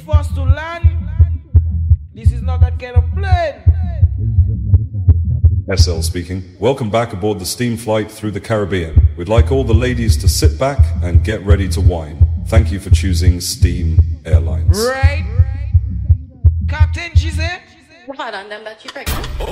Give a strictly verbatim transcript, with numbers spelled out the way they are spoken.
for us to land. This is not that kind of plane. S L speaking. Welcome back aboard the steam flight through the Caribbean. We'd like all the ladies to sit back and get ready to wine. Thank you for choosing Steam Airlines. Right? Captain, she said? What on them that you pregnant?